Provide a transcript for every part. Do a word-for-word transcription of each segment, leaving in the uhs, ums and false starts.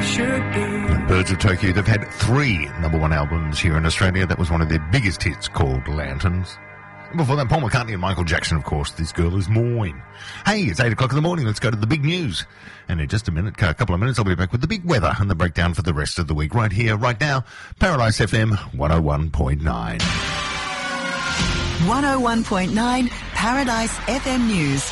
should be. And Birds of Tokyo, they've had three number one albums here in Australia. That was one of their biggest hits, called Lanterns. Before that, Paul McCartney and Michael Jackson, of course. This Girl Is Mine. Hey, it's eight o'clock in the morning. Let's go to the big news. And in just a minute, a couple of minutes, I'll be back with the big weather and the breakdown for the rest of the week. Right here, right now, Paradise F M one oh one point nine. one oh one point nine Paradise F M News.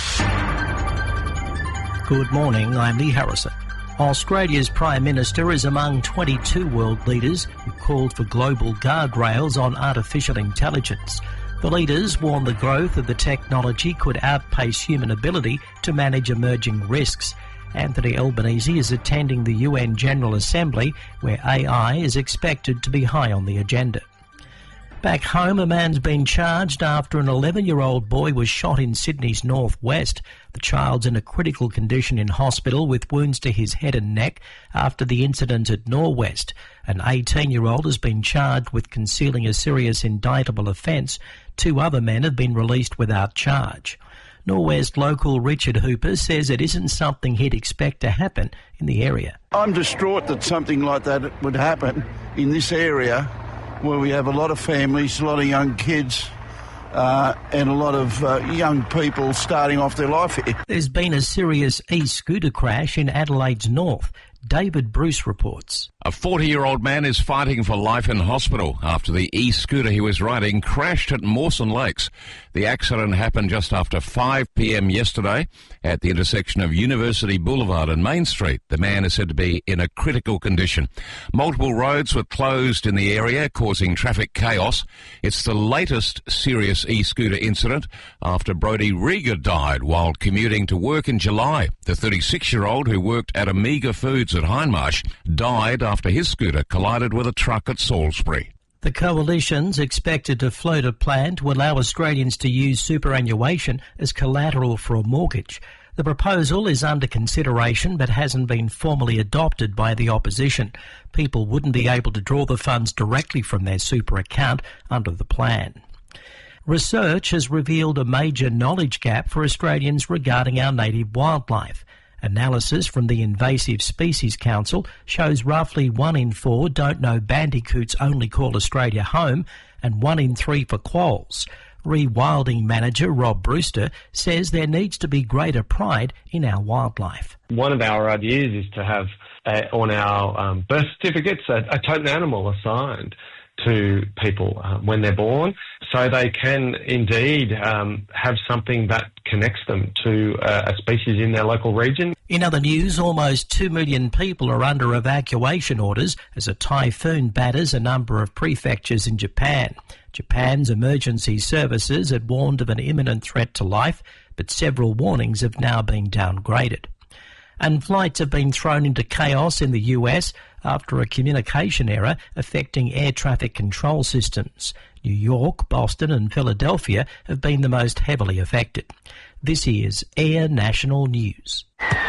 Good morning, I'm Lee Harrison. Australia's Prime Minister is among twenty-two world leaders who called for global guardrails on artificial intelligence. The leaders warn the growth of the technology could outpace human ability to manage emerging risks. Anthony Albanese is attending the U N General Assembly, where A I is expected to be high on the agenda. Back home, a man's been charged after an eleven-year-old boy was shot in Sydney's northwest. The child's in a critical condition in hospital with wounds to his head and neck after the incident at Norwest. An eighteen-year-old has been charged with concealing a serious indictable offence. Two other men have been released without charge. Norwest local Richard Hooper says it isn't something he'd expect to happen in the area. I'm distraught that something like that would happen in this area, where we have a lot of families, a lot of young kids, uh, and a lot of uh, young people starting off their life here. There's been a serious e-scooter crash in Adelaide's north. David Bruce reports. A forty-year-old man is fighting for life in hospital after the e-scooter he was riding crashed at Mawson Lakes. The accident happened just after five p.m. yesterday at the intersection of University Boulevard and Main Street. The man is said to be in a critical condition. Multiple roads were closed in the area, causing traffic chaos. It's the latest serious e-scooter incident after Brodie Rieger died while commuting to work in July. The thirty-six-year-old who worked at Omega Foods at Hindmarsh died after his scooter collided with a truck at Salisbury. The coalition's expected to float a plan to allow Australians to use superannuation as collateral for a mortgage. The proposal is under consideration but hasn't been formally adopted by the opposition. People wouldn't be able to draw the funds directly from their super account under the plan. Research has revealed a major knowledge gap for Australians regarding our native wildlife. Analysis from the Invasive Species Council shows roughly one in four don't know bandicoots only call Australia home, and one in three for quolls. Rewilding manager Rob Brewster says there needs to be greater pride in our wildlife. One of our ideas is to have uh, on our um, birth certificates a, a totem animal assigned to people uh, when they're born, so they can indeed um, have something that connects them to uh, a species in their local region. In other news, almost two million people are under evacuation orders as a typhoon batters a number of prefectures in Japan. Japan's emergency services had warned of an imminent threat to life, but several warnings have now been downgraded. And flights have been thrown into chaos in the U S after a communication error affecting air traffic control systems. New York, Boston and Philadelphia have been the most heavily affected. This is Air National News.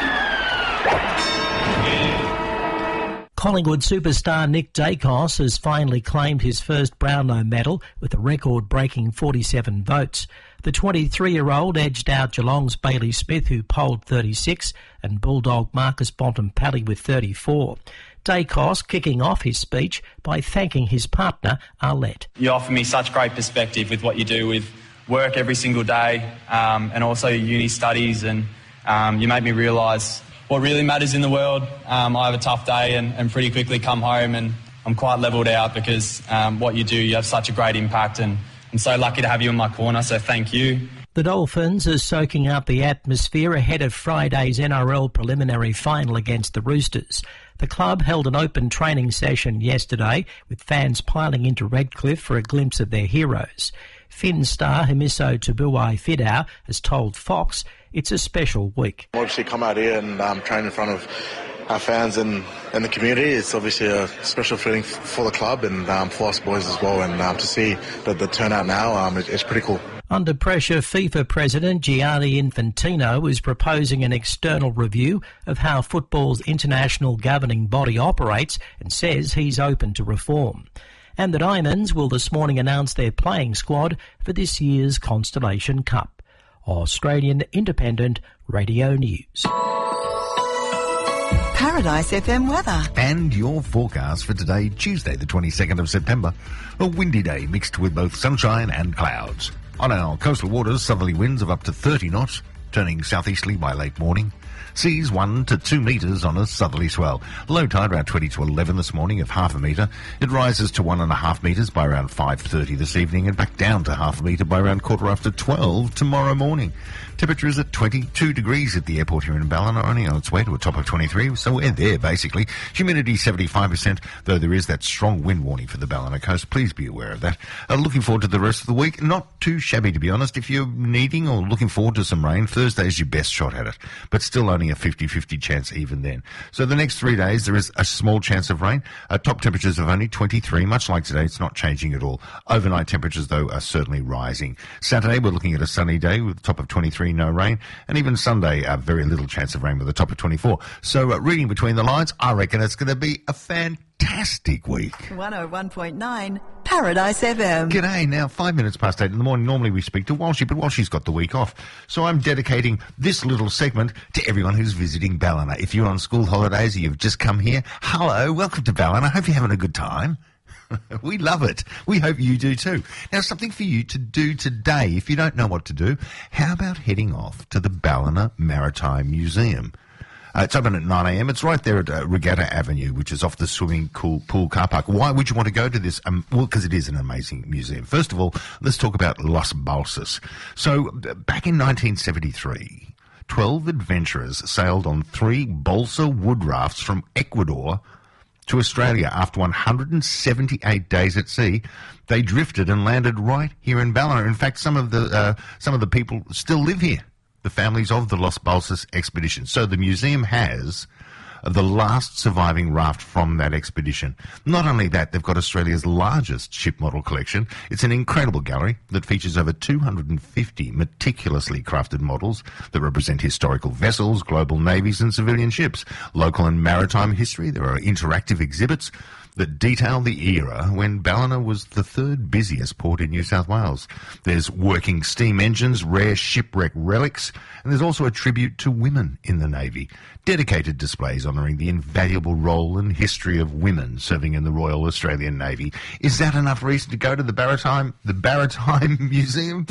Collingwood superstar Nick Dacos has finally claimed his first Brownlow medal with a record-breaking forty-seven votes. The twenty-three-year-old edged out Geelong's Bailey Smith, who polled thirty-six, and Bulldog Marcus Bontempelli with thirty-four. Dacos kicking off his speech by thanking his partner, Arlette. You offer me such great perspective with what you do with work every single day um, and also your uni studies, and um, you make me realise what really matters in the world. Um, I have a tough day and, and pretty quickly come home and I'm quite levelled out because um, what you do, you have such a great impact, and I'm so lucky to have you in my corner, so thank you. The Dolphins are soaking up the atmosphere ahead of Friday's N R L preliminary final against the Roosters. The club held an open training session yesterday with fans piling into Redcliffe for a glimpse of their heroes. Finn star Hamiso Tubuai-Fidau has told Fox it's a special week. Obviously come out here and um, train in front of our fans and, and the community. It's obviously a special feeling f- for the club and um, for us boys as well, and um, to see the, the turnout now, um, it, it's pretty cool. Under pressure, FIFA President Gianni Infantino is proposing an external review of how football's international governing body operates and says he's open to reform. And the Diamonds will this morning announce their playing squad for this year's Constellation Cup. Australian Independent Radio News. Paradise F M weather. And your forecast for today, Tuesday the twenty-second of September. A windy day mixed with both sunshine and clouds. On our coastal waters, southerly winds of up to thirty knots, turning southeasterly by late morning. Seas one to two metres on a southerly swell. Low tide around twenty to eleven this morning of half a metre. It rises to one and a half metres by around five thirty this evening and back down to half a metre by around quarter after twelve tomorrow morning. Temperature is at twenty-two degrees at the airport here in Ballina, only on its way to a top of twenty-three, so we're there basically. Humidity seventy-five percent, though there is that strong wind warning for the Ballina coast. Please be aware of that. Uh, looking forward to the rest of the week. Not too shabby, to be honest. If you're needing or looking forward to some rain, Thursday's your best shot at it, but still only a fifty-fifty chance even then. So the next three days, there is a small chance of rain. Uh, top temperatures of only twenty-three, much like today. It's not changing at all. Overnight temperatures, though, are certainly rising. Saturday, we're looking at a sunny day with a top of twenty-three, no rain, and even Sunday, a very little chance of rain with a top of twenty-four. So uh, reading between the lines, I reckon it's going to be a fantastic week. one oh one point nine Paradise F M. G'day. Now, five minutes past eight in the morning. Normally we speak to Walshy, but Walshy's got the week off. So I'm dedicating this little segment to everyone who's visiting Ballina. If you're on school holidays or you've just come here, hello, welcome to Ballina. Hope you're having a good time. We love it. We hope you do too. Now, something for you to do today. If you don't know what to do, how about heading off to the Ballina Maritime Museum? Uh, it's open at nine a.m. It's right there at uh, Regatta Avenue, which is off the swimming pool, pool car park. Why would you want to go to this? Um, well, because it is an amazing museum. First of all, let's talk about Los Balsas. So, uh, back in nineteen seventy-three, twelve adventurers sailed on three balsa wood rafts from Ecuador to Australia. After one hundred seventy-eight days at sea, they drifted and landed right here in Ballina. In fact, some of the uh, some of the people still live here, the families of the Los Balsas expedition. So the museum has the last surviving raft from that expedition. Not only that, they've got Australia's largest ship model collection. It's an incredible gallery that features over two hundred fifty meticulously crafted models that represent historical vessels, global navies and civilian ships. Local and maritime history, there are interactive exhibits that detail the era when Ballina was the third busiest port in New South Wales. There's working steam engines, rare shipwreck relics, and there's also a tribute to women in the Navy. Dedicated displays honouring the invaluable role and history of women serving in the Royal Australian Navy. Is that enough reason to go to the Maritime, the Maritime Museum?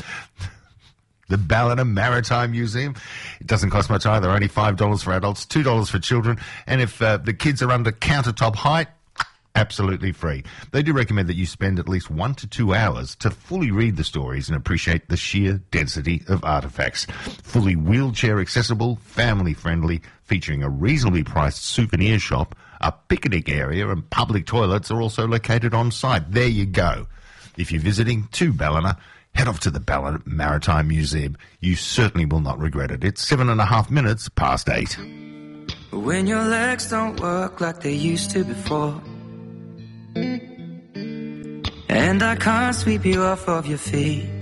The Ballina Maritime Museum. It doesn't cost much either, only five dollars for adults, two dollars for children, and if uh, the kids are under countertop height, absolutely free. They do recommend that you spend at least one to two hours to fully read the stories and appreciate the sheer density of artefacts. Fully wheelchair accessible, family friendly, featuring a reasonably priced souvenir shop, a picnic area and public toilets are also located on site. There you go. If you're visiting to Ballina, head off to the Ballina Maritime Museum. You certainly will not regret it. It's seven and a half minutes past eight. When your legs don't work like they used to before, and I can't sweep you off of your feet,